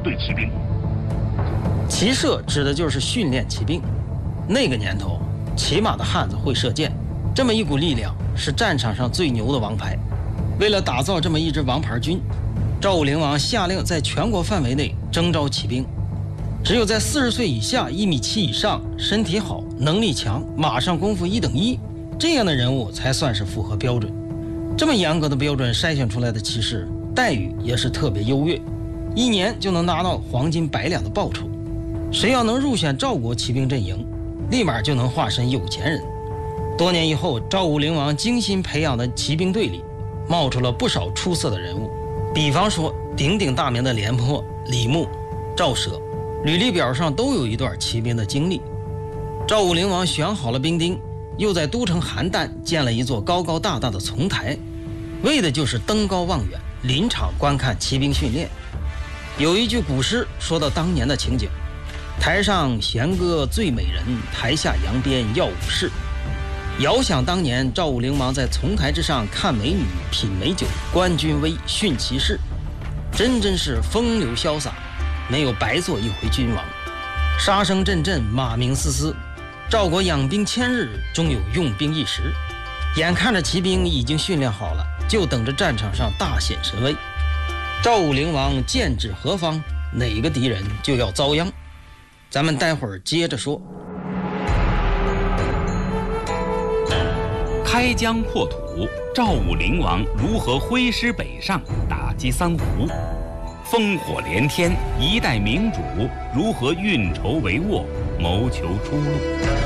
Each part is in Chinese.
队骑兵。 骑射指的就是训练骑兵。那个年头，骑马的汉子会射箭，这么一股力量是战场上最牛的王牌。为了打造这么一支王牌军，赵武灵王下令在全国范围内征召骑兵。只有在40岁以下、1.7米以上、身体好、能力强、马上功夫1等1这样的人物才算是符合标准。这么严格的标准筛选出来的骑士，待遇也是特别优越，1年就能拿到黄金100两的报酬。谁要能入选赵国骑兵阵营，立马就能化身有钱人。多年以后，赵武灵王精心培养的骑兵队里，冒出了不少出色的人物。比方说鼎鼎大名的廉颇、李牧、赵奢，履历表上都有一段骑兵的经历。赵武灵王选好了兵丁，又在都城邯郸建了一座高高大大的丛台，为的就是登高望远，临场观看骑兵训练。有一句古诗说到当年的情景：台上弦歌醉美人，台下扬鞭耀武士。遥想当年赵武灵王在丛台之上看美女、品美酒、观军威、训骑士，真是风流潇洒，没有白做一回君王。杀声阵阵，马鸣嘶嘶，赵国养兵1000日，终有用兵一时。眼看着骑兵已经训练好了，就等着战场上大显神威。赵武灵王剑指何方，哪个敌人就要遭殃。咱们待会儿接着说。 开疆扩土，赵武灵王如何挥师北上打击三胡？烽火连天，一代明主如何运筹帷幄，谋求出路？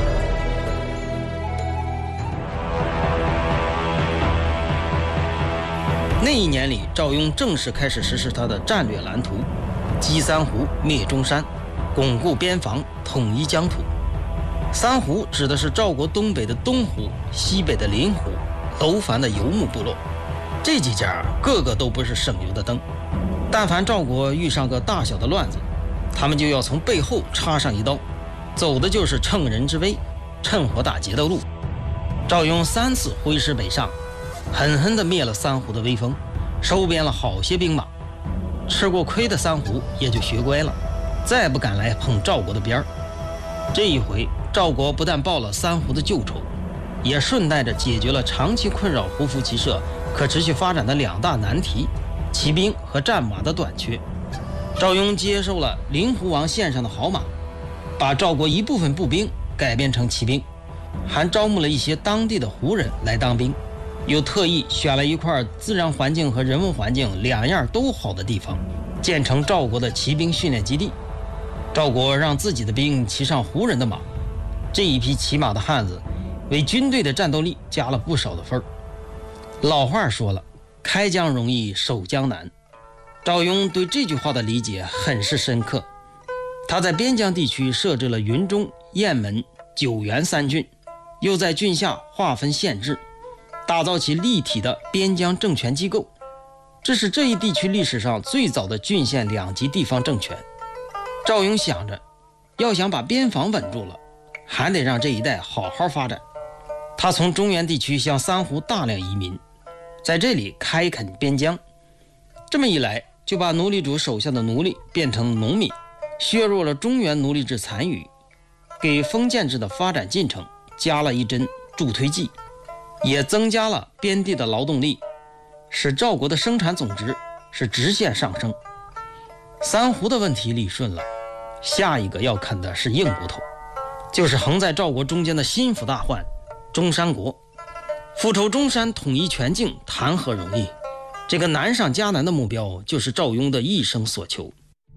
那一年里，赵雍正式开始实施他的战略蓝图：击三胡，灭中山，巩固边防，统一疆土。三胡指的是赵国东北的东胡、西北的临胡、楼烦的游牧部落。这几家个个都不是省油的灯，但凡赵国遇上个大小的乱子，他们就要从背后插上一刀，走的就是乘人之危、趁火打劫的路。赵雍3次挥师北上，狠狠地灭了三胡的威风，收编了好些兵马。吃过亏的三胡也就学乖了，再不敢来碰赵国的边儿。这一回，赵国不但报了三胡的旧仇，也顺带着解决了长期困扰胡服骑射可持续发展的2大难题：骑兵和战马的短缺。赵雍接受了临胡王献上的好马，把赵国一部分步兵改编成骑兵，还招募了一些当地的胡人来当兵，又特意选了一块自然环境和人文环境2样都好的地方，建成赵国的骑兵训练基地。赵国让自己的兵骑上胡人的马，这一批骑马的汉子为军队的战斗力加了不少的分儿。老话说了，开疆容易守疆难。赵雍对这句话的理解很是深刻。他在边疆地区设置了云中、雁门、九原3郡，又在郡下划分县制，打造起立体的边疆政权机构。这是这一地区历史上最早的郡县2级地方政权。赵雍想着，要想把边防稳住了，还得让这一带好好发展。他从中原地区向三胡大量移民，在这里开垦边疆。这么一来，就把奴隶主手下的奴隶变成农民，削弱了中原奴隶制残余，给封建制的发展进程加了一针助推剂，也增加了边地的劳动力，使赵国的生产总值是直线上升。三胡的问题理顺了，下一个要啃的是硬骨头，就是横在赵国中间的心腹大患中山国。复仇中山，统一全境，谈何容易？这个难上加难的目标，就是赵雍的一生所求。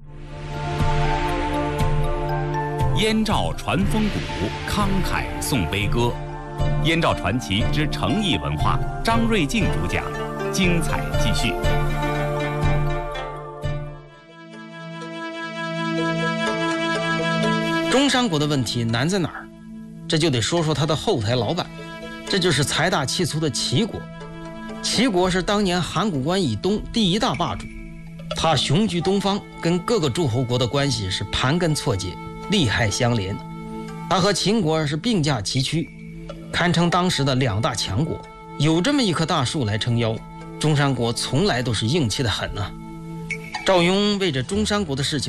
燕赵传风骨，慷慨颂悲歌。燕赵传奇之诚意文化，张瑞静主讲，精彩继续。 中山国的问题难在哪儿？这就得说说他的后台老板，这就是财大气粗的齐国。齐国是当年函谷关以东第1大霸主，他雄居东方，跟各个诸侯国的关系是盘根错节，利害相连。他和秦国是并驾齐驱，堪称当时的2大强国。有这么一棵大树来撑腰，中山国从来都是硬气的很啊。赵雍为着中山国的事情